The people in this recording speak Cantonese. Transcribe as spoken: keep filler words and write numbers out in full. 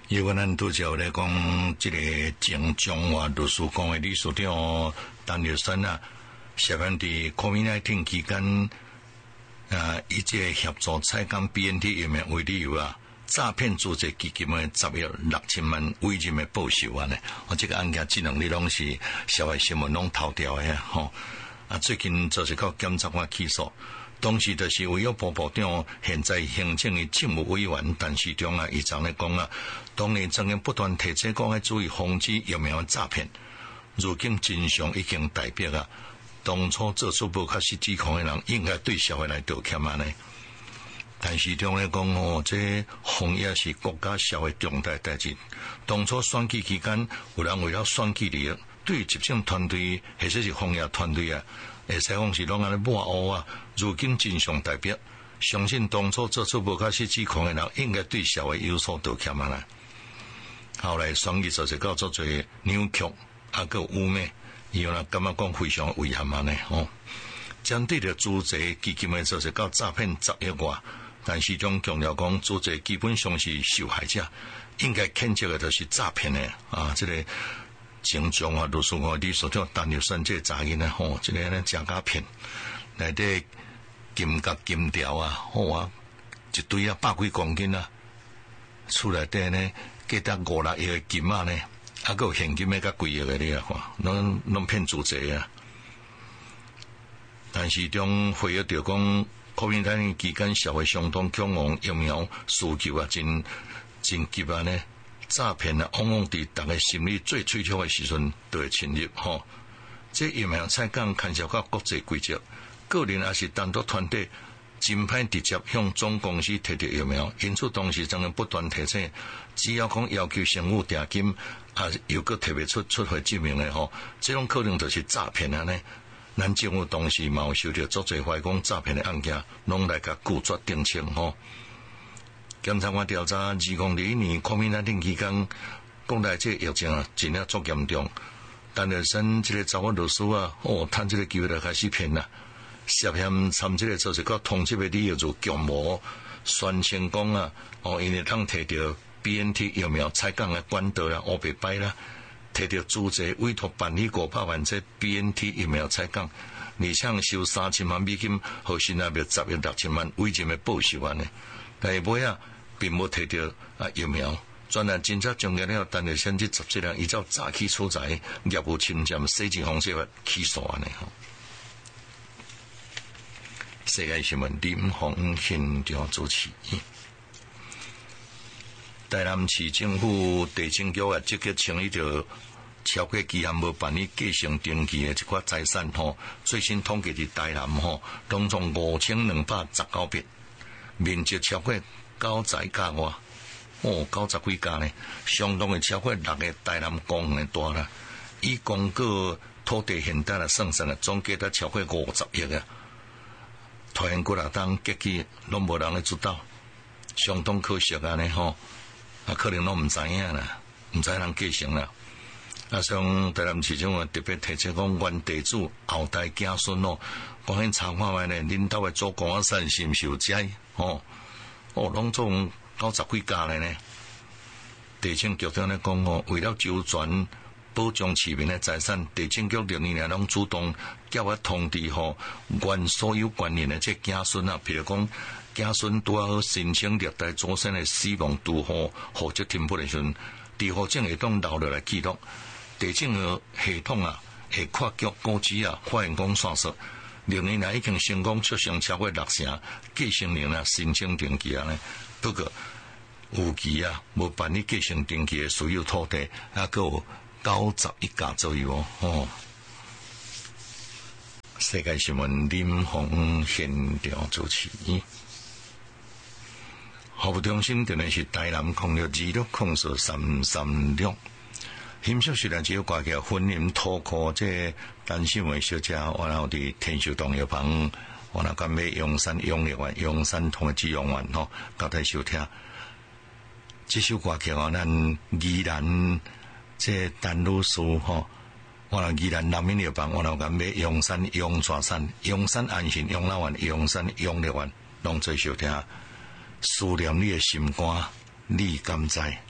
因为咱拄则咧讲，即个前中华律师公会理事长陈立生啊，涉嫌伫 COVID 十九 期间啊，以这个协助采购 B N T 疫苗为理由啊，诈骗组织基金的十亿六千万违禁的报酬啊呢。我这个案件这两日拢是社会新闻拢头条的吼。啊，最近就是到检察官起诉。当时就是卫生部部长现在行政的政务委员陈时中啊，伊昨日讲啊，当年曾经不断提醒讲要注意防止疫苗诈骗，如今真相已经大白啊！当初做出不确实指控的人，应该对社会来道歉啊呢。陈时中咧讲哦，这防疫是国家社会重大代志。当初选举期间，有人为了选举利益，对执政团队或者是防疫团队啊。会使讲是拢安尼抹黑啊！如今真相大白，相信当初做出无确实指控的人，应该对社会有所道歉啊啦。后来选举就是搞做做扭曲，啊个污蔑，以后呢感觉讲非常遗憾啊呢吼。针对着租借基金的就是搞诈骗十亿外，但是种强调讲租借基本上是受害者，应该谴责的就是诈骗的啊！这个。前中华律师公会理事长陈立生这个查囡啊，吼，这个呢假假片，内底金甲金条啊，好啊，一堆啊百几公斤啊，厝内底呢计得五六亿的金啊呢，啊个有现金的甲几亿的你啊看，拢拢骗租借啊。但是中回忆着讲，COVID 十九 期间社会相当恐慌，疫苗需求啊真真急啊呢。诈骗啊，往往伫大家心里最脆弱的时阵，就会侵入吼。这疫苗采购牵涉到国际规则，个人也是单独团体，真歹直接向总公司摕到疫苗。因此，当时曾经不断提醒，只要讲要求政府定金，啊，又搁摕袂出出货证明的吼，这种可能就是诈骗啊呢。咱政府当时嘛有收到足侪怀讲诈骗的案件，拢来甲拒绝定性吼。检察官调查，二零二一年 COVID 十九 期间，国内这疫情啊，真了足严重。陈立生这个查某律师啊，哦，趁这个机会来开始骗啦，涉嫌参这个就是个通缉的理由就强模，宣称讲啊，哦，因为当摕到 B N T 疫苗采购的管道啦、乌白摆啦，摕到租借委托办理五百万这 B N T 疫苗采购，而且收三千万美金，和新台币十亿六千万违禁的报酬安尼。但是尾啊，并无摕到啊疫苗，专案侦查终结了，陈立生这十七人依照诈欺处罚、业务侵占、洗钱方式法起诉安尼吼。世界新闻林鸿现场主持。台南市政府地政局啊，积极清理着超过期限无办理继承登记的一寡财产吼。最新统计伫台南吼，拢总五千两百十九笔。面积超过九十家外，哦，九十几家呢，相当于超过六个台南公园的大啦。以公告土地现代来算算啊，总价得超过五十亿啊。台湾国内当结起拢无人咧知道，相当可惜啊呢吼，啊可能拢毋知影啦，毋知人继承啦。啊，像台南市政府特别提出讲，原地主后代子孙哦，赶紧查看卖呢，恁兜的祖公啊产是毋是有遮哦？哦，拢总九十几家咧呢。地政局长咧讲哦，为了周全保障市民的财产，地政局历年来拢主动叫我通知吼，原所有关联的这子孙啊，譬如讲子孙拄好申请历代祖先的死亡拄好户籍填补的时阵，伫户政系统留落来记录。地政的系统啊，会跨局估值啊，发现讲算数，历年来已经成功出现超过六成继承人啊申請登記啊呢。不過有期啊，無辦理繼承登記的所有土地，啊，還有九十一家左右哦。哦，世界新聞林鴻現場主持。服務中心定的是台南空六二六空數三三六。欣賞雖然只有掛叫婚姻土庫，這單新聞小姐，我然後佇天秀東藥房，我那間買陽山永力丸、陽山同嘅滋養丸吼，交代收聽。這首歌曲啊，咱宜蘭這陳女士吼，我那宜蘭南面藥房，我那間買陽山、陽泉山、陽山安心、陽老丸、陽山永力丸，攏做收聽。思念你的心肝，你敢知？